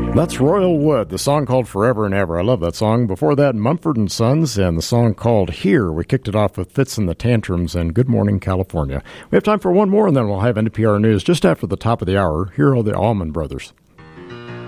That's Royal Wood, the song called Forever and Ever. I love that song. Before that, Mumford & Sons and the song called Here. We kicked it off with Fitz and the Tantrums and Good Morning, California. We have time for one more, and then we'll have NPR News just after the top of the hour. Here are the Allman Brothers.